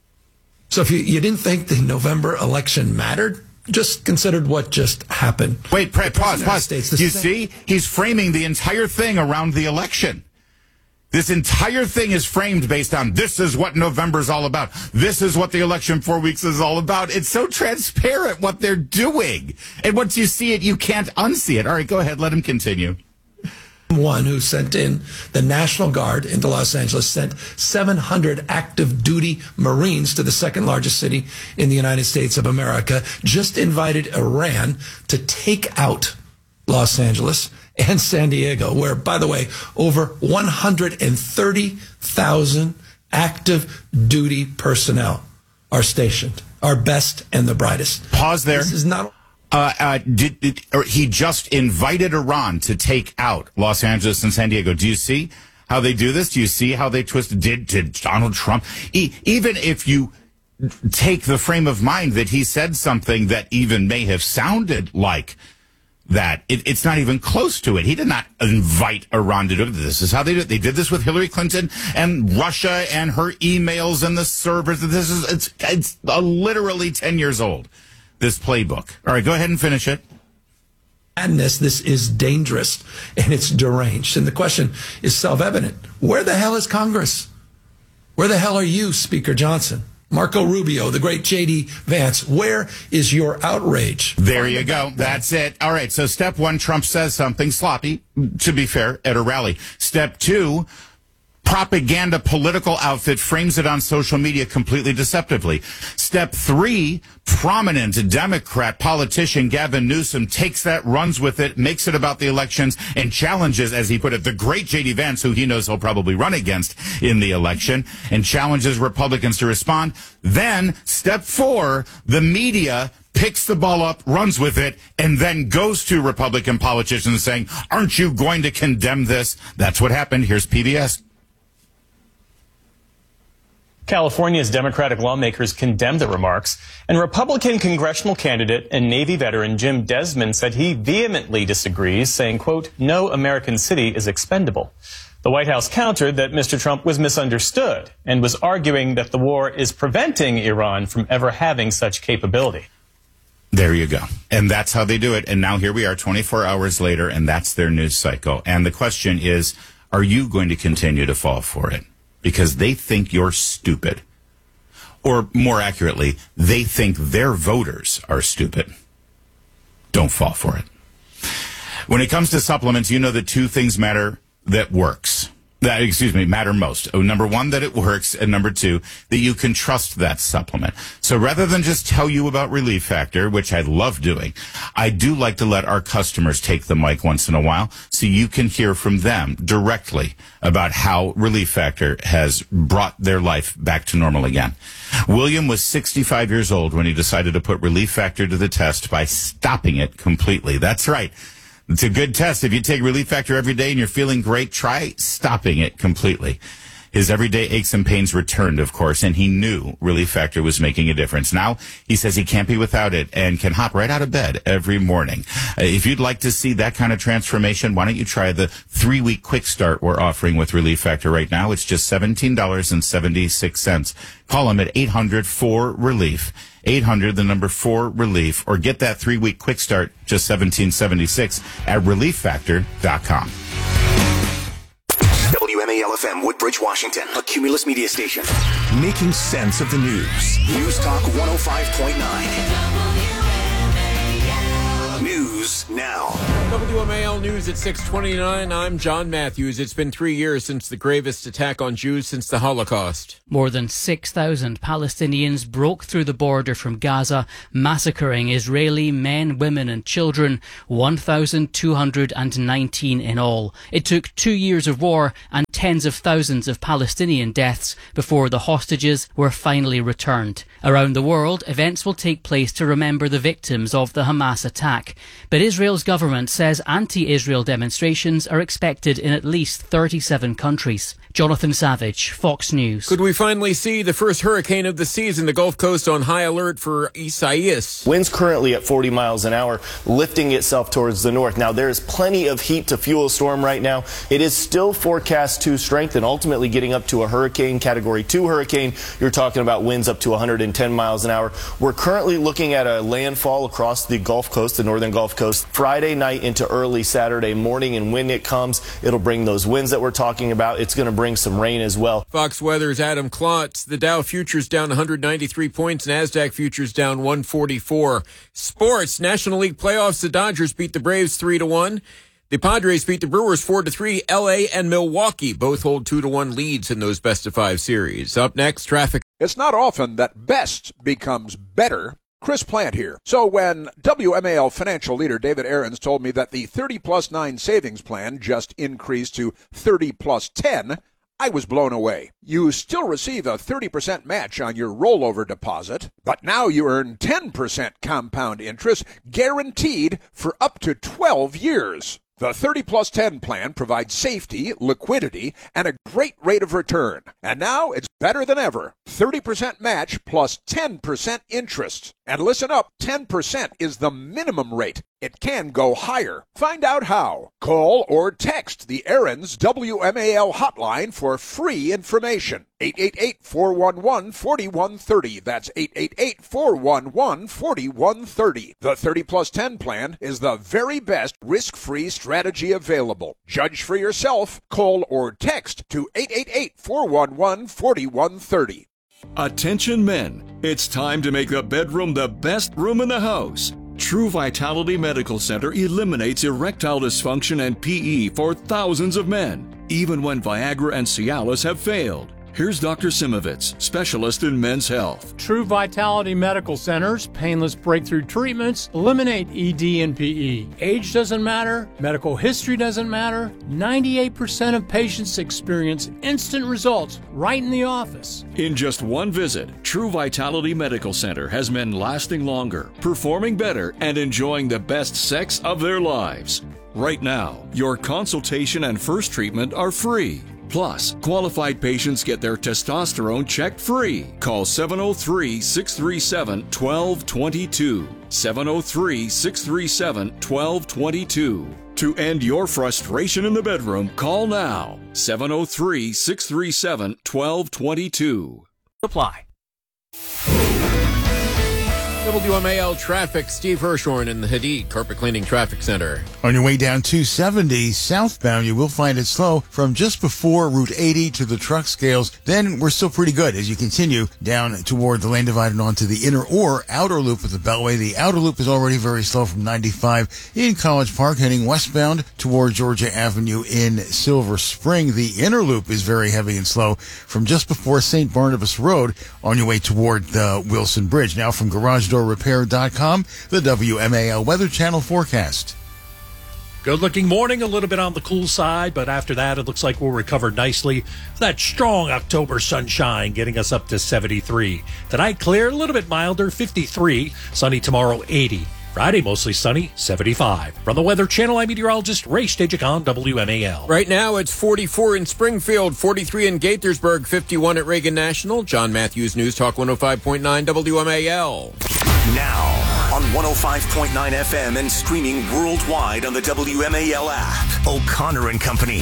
So if you, you didn't think the November election mattered, just considered what just happened. Wait, pray, pause, pause. You see, he's framing the entire thing around the election. This entire thing is framed based on this is what November's all about. This is what the election four weeks is all about. It's so transparent what they're doing. And once you see it, you can't unsee it. All right, go ahead. Let him continue. One who sent in the National Guard into Los Angeles, sent seven hundred active duty Marines to the second largest city in the United States of America, just invited Iran to take out Los Angeles and San Diego, where, by the way, over one hundred thirty thousand active duty personnel are stationed, our best and the brightest. Pause there. This is not... Uh, uh, did, did, or he just invited Iran to take out Los Angeles and San Diego. Do you see how they do this? Do you see how they twist? Did, did Donald Trump, e- even if you take the frame of mind that he said something that even may have sounded like that, it, it's not even close to it. He did not invite Iran to do it. This is how they did it. They did this with Hillary Clinton and Russia and her emails and the servers. This is, it's, it's uh, literally ten years old. This playbook. All right, go ahead and finish it. Madness, this is dangerous and it's deranged. And the question is self-evident. Where the hell is Congress? Where the hell are you, Speaker Johnson? Marco Rubio, the great J D Vance, where is your outrage? There you go. That's it. All right, so step one, Trump says something sloppy, to be fair, at a rally. Step two, propaganda political outfit frames it on social media completely deceptively. Step three, prominent Democrat politician Gavin Newsom takes that, runs with it, makes it about the elections, and challenges, as he put it, the great J D Vance, who he knows he'll probably run against in the election, and challenges Republicans to respond. Then, step four, the media picks the ball up, runs with it, and then goes to Republican politicians saying, aren't you going to condemn this? That's what happened. Here's P B S. California's Democratic lawmakers condemned the remarks, and Republican congressional candidate and Navy veteran Jim Desmond said he vehemently disagrees, saying, quote, no American city is expendable. The White House countered that Mister Trump was misunderstood and was arguing that the war is preventing Iran from ever having such capability. There you go. And that's how they do it. And now here we are twenty-four hours later, and that's their news cycle. And the question is, are you going to continue to fall for it? Because they think you're stupid. Or more accurately, they think their voters are stupid. Don't fall for it. When it comes to supplements, you know that two things matter that works. That, excuse me, matter most. Oh, number one, that it works, and number two, that you can trust that supplement. So rather than just tell you about Relief Factor, which I love doing, I do like to let our customers take the mic once in a while so you can hear from them directly about how Relief Factor has brought their life back to normal again. William was sixty-five years old when he decided to put Relief Factor to the test by stopping it completely. That's right. It's a good test. If you take Relief Factor every day and you're feeling great, try stopping it completely. His everyday aches and pains returned, of course, and he knew Relief Factor was making a difference. Now, he says he can't be without it and can hop right out of bed every morning. Uh, if you'd like to see that kind of transformation, why don't you try the three-week quick start we're offering with Relief Factor right now? It's just seventeen dollars and seventy-six cents. Call him at eight hundred four relief. eight hundred, the number four, relief, or get that three-week quick start, just seventeen seventy-six at relief factor dot com. W M A L F M, Woodbridge, Washington, a Cumulus media station. Making sense of the news. News Talk one oh five point nine. News now. W M A L News at six twenty-nine. I'm John Matthews. It's been three years since the gravest attack on Jews since the Holocaust. More than six thousand Palestinians broke through the border from Gaza, massacring Israeli men, women and children, one thousand two hundred nineteen in all. It took two years of war and tens of thousands of Palestinian deaths before the hostages were finally returned. Around the world, events will take place to remember the victims of the Hamas attack. But Israel's government says anti-Israel demonstrations are expected in at least thirty-seven countries. Jonathan Savage, Fox News. Could we finally see the first hurricane of the season? The Gulf Coast on high alert for Isaias. Winds currently at forty miles an hour, lifting itself towards the north. Now, there is plenty of heat to fuel a storm right now. It is still forecast to strengthen, ultimately getting up to a hurricane, category two hurricane. You're talking about winds up to one hundred ten miles an hour. We're currently looking at a landfall across the Gulf Coast, the northern Gulf Coast, Friday night into early Saturday morning. And when it comes, it'll bring those winds that we're talking about. It's going to bring some rain as well. Fox Weather's Adam Klotz. The Dow futures down one hundred ninety-three points. NASDAQ futures down one forty-four. Sports. National League playoffs. The Dodgers beat the Braves three to one. The Padres beat the Brewers four to three. L A and Milwaukee both hold two to one leads in those best of five series. Up next, traffic. It's not often that best becomes better. Chris Plant here. So when W M A L financial leader David Aarons told me that the thirty plus nine savings plan just increased to thirty plus ten, I was blown away. You still receive a thirty percent match on your rollover deposit, but now you earn ten percent compound interest guaranteed for up to twelve years. The thirty plus ten plan provides safety, liquidity, and a great rate of return. And now it's better than ever. thirty percent match plus ten percent interest. And listen up, ten percent is the minimum rate. It can go higher. Find out how. Call or text the Aarons W M A L hotline for free information. eight eight eight, four one one, four one three zero. That's eight eight eight, four one one, four one three zero. The thirty plus ten plan is the very best risk-free strategy available. Judge for yourself. Call or text to eight eight eight, four one one, four one three zero. Attention men, it's time to make the bedroom the best room in the house. True Vitality Medical Center eliminates erectile dysfunction and P E for thousands of men, even when Viagra and Cialis have failed. Here's Doctor Simovitz, specialist in men's health. True Vitality Medical Center's painless breakthrough treatments eliminate E D and P E. Age doesn't matter, medical history doesn't matter. ninety-eight percent of patients experience instant results right in the office. In just one visit, True Vitality Medical Center has men lasting longer, performing better, and enjoying the best sex of their lives. Right now, your consultation and first treatment are free. Plus, qualified patients get their testosterone checked free. Call seven oh three, six three seven, one two two two. seven oh three, six three seven, one two two two. To end your frustration in the bedroom, call now. seven oh three, six three seven, one two two two. Apply. W M A L traffic, Steve Hirshhorn in the Hadid Carpet Cleaning Traffic Center. On your way down two seventy southbound, you will find it slow from just before Route eighty to the truck scales. Then we're still pretty good as you continue down toward the lane divide and onto the inner or outer loop of the Beltway. The outer loop is already very slow from ninety-five in College Park, heading westbound toward Georgia Avenue in Silver Spring. The inner loop is very heavy and slow from just before Saint Barnabas Road on your way toward the Wilson Bridge. Now from Garage Door Repair dot com, the W M A L Weather Channel forecast. Good looking morning, a little bit on the cool side, but after that it looks like we'll recover nicely. That strong October sunshine getting us up to seventy-three. Tonight clear, a little bit milder, fifty-three. Sunny tomorrow, eighty. Friday, mostly sunny, seventy-five. From the Weather Channel, I'm meteorologist Ray Stajik on W M A L. Right now, it's forty-four in Springfield, forty-three in Gaithersburg, fifty-one at Reagan National. John Matthews, News Talk one oh five point nine W M A L. Now, on one oh five point nine F M and streaming worldwide on the W M A L app. O'Connor and Company.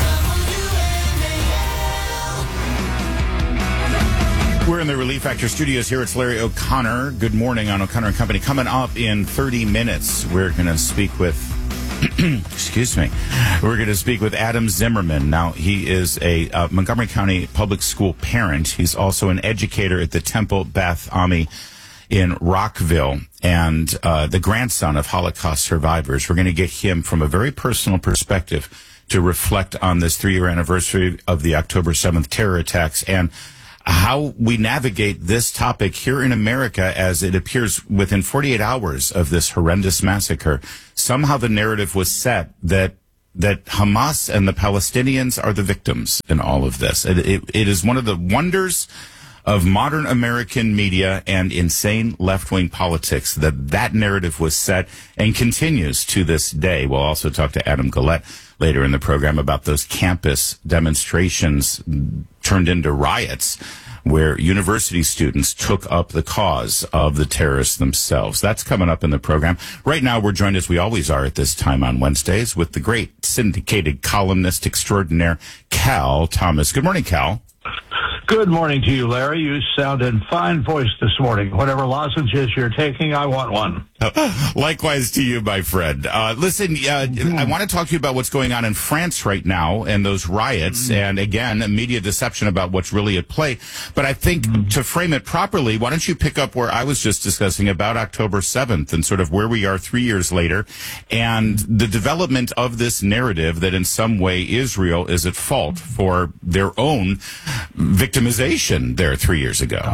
We're in the Relief Factor studios here. It's Larry O'Connor. Good morning on O'Connor and Company. Coming up in thirty minutes, we're going to speak with excuse me, we're going to speak with Adam Zimmerman. Now, he is a uh, Montgomery County public school parent. He's also an educator at the Temple Beth Ami in Rockville, and uh, the grandson of Holocaust survivors. We're going to get him from a very personal perspective to reflect on this three-year anniversary of the October seventh terror attacks and how we navigate this topic here in America as it appears within forty-eight hours of this horrendous massacre. Somehow the narrative was set that that Hamas and the Palestinians are the victims in all of this. It, it, it is one of the wonders of modern American media and insane left-wing politics that that narrative was set and continues to this day. We'll also talk to Adam Guillette later in the program about those campus demonstrations turned into riots where university students took up the cause of the terrorists themselves. That's coming up in the program. Right now, we're joined, as we always are at this time on Wednesdays, with the great syndicated columnist extraordinaire, Cal Thomas. Good morning, Cal. Good morning to you, Larry. You sound in fine voice this morning. Whatever lozenges you're taking, I want one. Likewise to you, my friend. Uh, listen, uh, mm-hmm. I want to talk to you about what's going on in France right now and those riots, mm-hmm. and again, media deception about what's really at play. But I think mm-hmm. to frame it properly, why don't you pick up where I was just discussing about October seventh and sort of where we are three years later and the development of this narrative that in some way Israel is at fault for their own victimization there three years ago.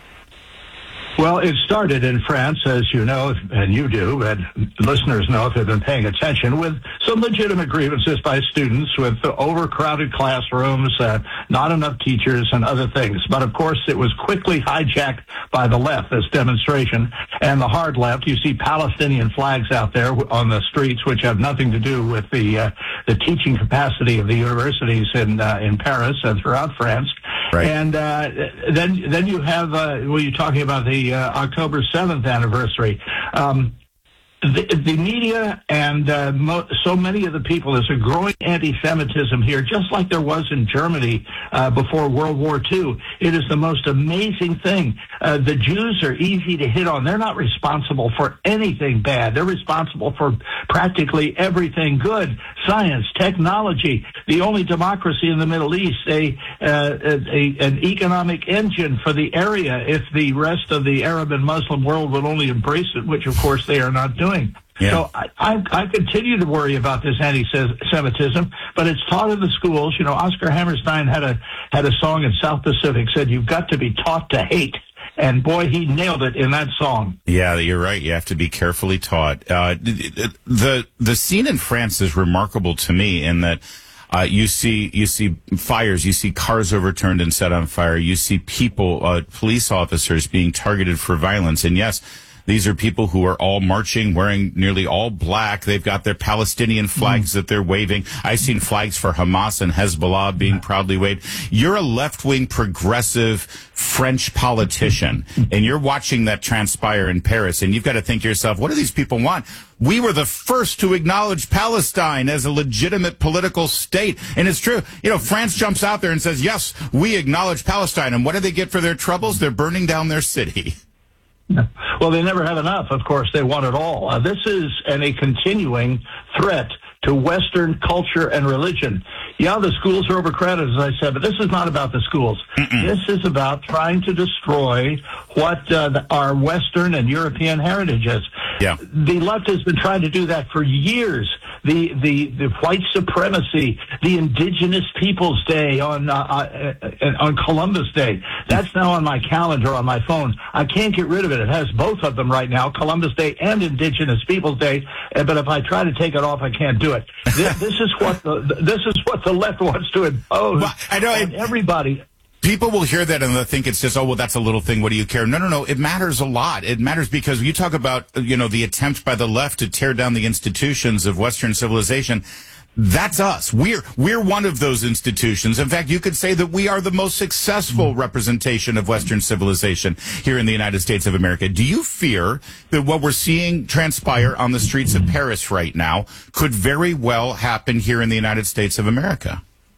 Well, it started in France, as you know, and you do, and listeners know if they've been paying attention, with some legitimate grievances by students with overcrowded classrooms, uh, not enough teachers, and other things. But, of course, it was quickly hijacked by the left, this demonstration, and the hard left. You see Palestinian flags out there on the streets, which have nothing to do with the uh, the teaching capacity of the universities in uh, in Paris and throughout France. Right. And uh, then then you have, uh, well, you're talking about the uh, October seventh anniversary. Um, the, the media and uh, mo- so many of the people, there's a growing anti-Semitism here, just like there was in Germany uh, before World War Two. It is the most amazing thing. Uh, the Jews are easy to hit on. They're not responsible for anything bad. They're responsible for practically everything good. Science, technology, the only democracy in the Middle East, a, uh, a an economic engine for the area if the rest of the Arab and Muslim world would only embrace it, which, of course, they are not doing. Yeah. So I, I, I continue to worry about this anti-Semitism, but it's taught in the schools. You know, Oscar Hammerstein had a had a song in South Pacific, said, "You've got to be taught to hate." And boy, he nailed it in that song. Yeah, you're right. You have to be carefully taught. Uh, the the scene in France is remarkable to me in that uh, you see you see fires, you see cars overturned and set on fire, you see people, uh, police officers being targeted for violence, and yes, these are people who are all marching, wearing nearly all black. They've got their Palestinian flags mm. that they're waving. I've seen flags for Hamas and Hezbollah being proudly waved. You're a left-wing progressive French politician, and you're watching that transpire in Paris, and you've got to think to yourself, what do these people want? We were the first to acknowledge Palestine as a legitimate political state. And it's true. You know, France jumps out there and says, yes, we acknowledge Palestine. And what do they get for their troubles? They're burning down their city. Well, they never have enough. Of course, they want it all. Uh, this is an, a continuing threat to Western culture and religion. Yeah, the schools are overcrowded, as I said, but this is not about the schools. Mm-mm. This is about trying to destroy what uh, the, our Western and European heritage is. Yeah. The left has been trying to do that for years. The the, the white supremacy, the Indigenous Peoples Day on uh, uh, on Columbus Day. That's now on my calendar on my phone. I can't get rid of it. It has both of them right now, Columbus Day and Indigenous Peoples Day. But if I try to take it off, I can't do it. This, this is what the this is what the left wants to impose well, I know, on it, everybody. People will hear that and they'll think it's just, oh, well, that's a little thing. What do you care? No, no, no. It matters a lot. It matters because you talk about, you know, the attempt by the left to tear down the institutions of Western civilization. That's us. We're, we're one of those institutions. In fact, you could say that we are the most successful representation of Western civilization here in the United States of America. Do you fear that what we're seeing transpire on the streets of Paris right now could very well happen here in the United States of America?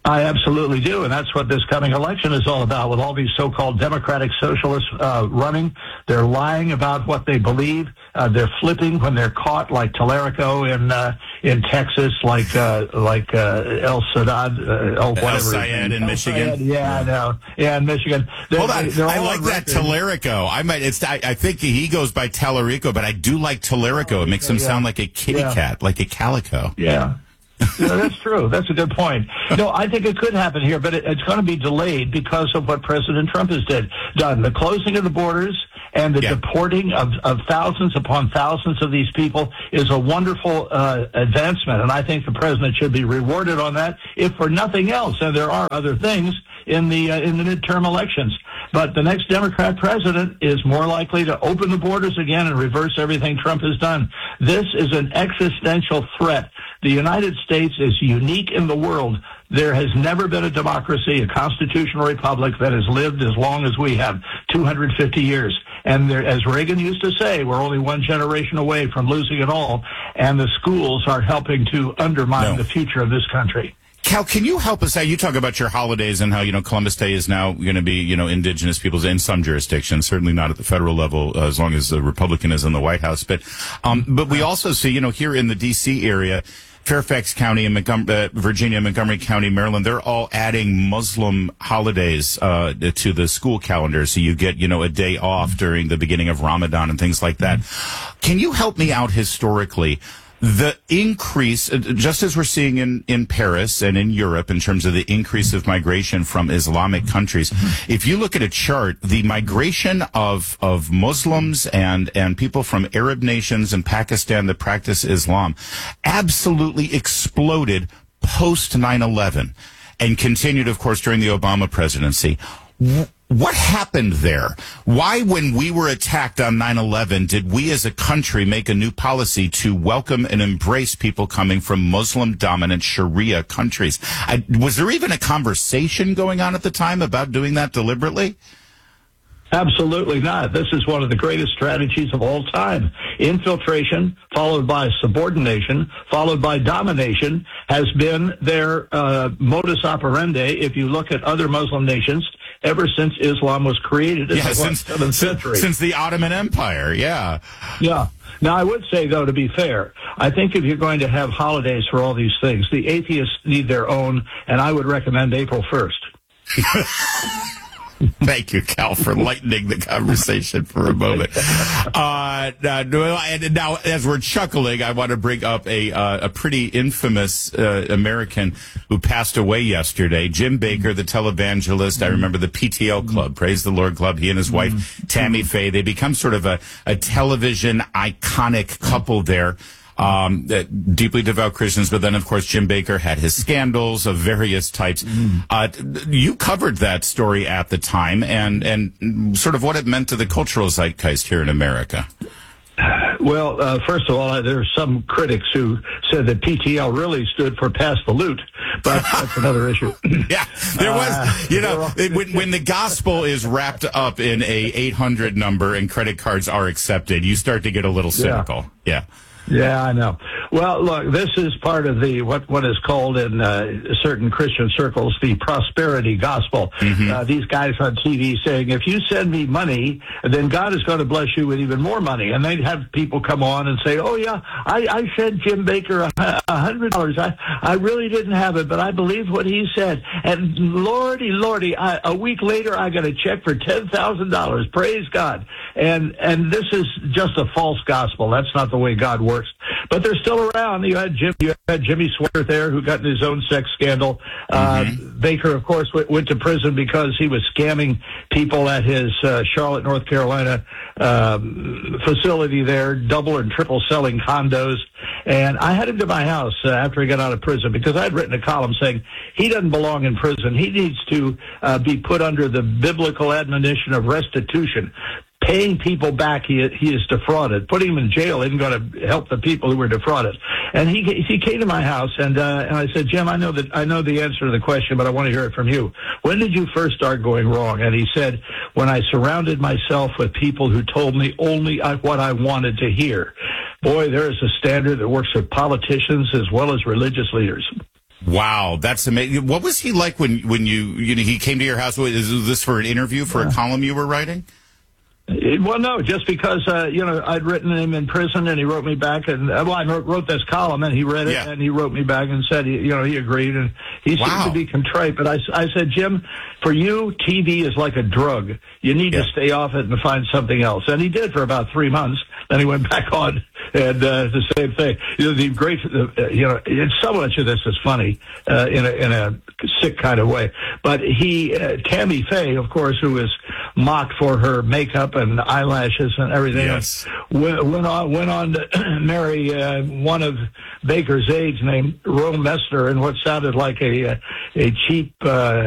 I absolutely do, and that's what this coming election is all about. With all these so-called democratic socialists uh, running, they're lying about what they believe. Uh, they're flipping when they're caught, like Tallarico in uh, in Texas, like uh, like uh, El Sadad, uh, oh, whatever. El Sayed in El Michigan. Sayed, yeah, I know. Yeah, in Michigan. They're, Hold on, they're I all like that record. Tallarico. I might. It's. I, I think he goes by Tallarico, but I do like Tallarico. It makes him Yeah. sound like a kitty Yeah. cat, like a calico. Yeah. Yeah, that's true. That's a good point. No, I think it could happen here, but it, it's going to be delayed because of what President Trump has did, done. The closing of the borders and the Yeah. deporting of, of thousands upon thousands of these people is a wonderful uh, advancement, and I think the president should be rewarded on that, if for nothing else. And there are other things in the uh, in the midterm elections. But the next Democrat president is more likely to open the borders again and reverse everything Trump has done. This is an existential threat. The United States is unique in the world. There has never been a democracy, a constitutional republic that has lived as long as we have, two hundred fifty years. And there, as Reagan used to say, we're only one generation away from losing it all. And the schools are helping to undermine No. the future of this country. Cal, can you help us out? You talk about your holidays and how, you know, Columbus Day is now going to be, you know, indigenous peoples in some jurisdictions, certainly not at the federal level, uh, as long as the Republican is in the White House. But, um, but we also see, you know, here in the D C area, Fairfax County and Montgomery, uh, Virginia, Montgomery County, Maryland, they're all adding Muslim holidays uh, to the school calendar. So you get, you know, a day off during the beginning of Ramadan and things like that. Can you help me out historically? The increase, uh, just as we're seeing in, in Paris and in Europe in terms of the increase of migration from Islamic countries, if you look at a chart, the migration of, of Muslims and, and people from Arab nations and Pakistan that practice Islam absolutely exploded post nine eleven and continued, of course, during the Obama presidency. What happened there? Why, when we were attacked on nine eleven, did we as a country make a new policy to welcome and embrace people coming from Muslim-dominant Sharia countries? I, was there even a conversation going on at the time about doing that deliberately? Absolutely not. This is one of the greatest strategies of all time. Infiltration, followed by subordination, followed by domination, has been their uh, modus operandi. If you look at other Muslim nations, ever since Islam was created in Yeah, the since, seventh century. since the Ottoman Empire, yeah. Yeah. Now, I would say, though, to be fair, I think if you're going to have holidays for all these things, the atheists need their own, and I would recommend April first. Thank you, Cal, for lightening the conversation for a moment. Uh, now, and now, as we're chuckling, I want to bring up a uh, a pretty infamous uh, American who passed away yesterday, Jim Bakker, the televangelist. I remember the P T L Club, Praise the Lord Club. He and his wife, Tammy Faye, they become sort of a, a television iconic couple there. Um, uh, deeply devout Christians, but then, of course, Jim Bakker had his scandals of various types. Mm. Uh, you covered that story at the time and, and sort of what it meant to the cultural zeitgeist here in America. Well, uh, first of all, there are some critics who said that P T L really stood for Pass the Loot, but that's another issue. Yeah, there was, uh, you know, when, when the gospel is wrapped up in a eight hundred number and credit cards are accepted, you start to get a little cynical. Yeah. yeah. Yeah, I know. Well, look, this is part of the what what is called in uh, certain Christian circles the prosperity gospel. Mm-hmm. Uh, these guys on T V saying, if you send me money, then God is going to bless you with even more money. And they'd have people come on and say, oh, yeah, I, I sent Jim Bakker a, a hundred dollars. I, I really didn't have it, but I believed what he said. And lordy, lordy, I, a week later, I got a check for ten thousand dollars. Praise God. And, and this is just a false gospel. That's not the way God works. But they're still around. You had Jim, you had Jimmy Swaggart there, who got in his own sex scandal. Uh, mm-hmm. Bakker, of course, w- went to prison because he was scamming people at his uh, Charlotte, North Carolina um, facility there, double and triple selling condos. And I had him to my house uh, after he got out of prison because I had written a column saying he doesn't belong in prison. He needs to uh, be put under the biblical admonition of restitution. Paying people back, he he is defrauded. Putting him in jail isn't going to help the people who were defrauded. And he he came to my house, and uh, and I said, Jim, I know that I know the answer to the question, but I want to hear it from you. When did you first start going wrong? And he said, when I surrounded myself with people who told me only what I wanted to hear. Boy, there is a standard that works for politicians as well as religious leaders. Wow, that's amazing. What was he like when when you you know he came to your house? Is this for an interview for yeah. a column you were writing? It, well, no, just because, uh, you know, I'd written him in prison and he wrote me back and, well, I wrote this column and he read it yeah. and he wrote me back and said, you know, he agreed and he wow. seemed to be contrite. But I, I said, Jim, for you, T V is like a drug. You need yeah. to stay off it and find something else. And he did for about three months. Then he went back on and uh, the same thing. You know, the great, uh, you know, it's so much of this is funny uh, in a, in a sick kind of way. But he, uh, Tammy Faye, of course, who is mocked for her makeup and eyelashes and everything, yes. went, went on went on to marry uh, one of Baker's aides named Rome Mester in what sounded like a a cheap. Uh,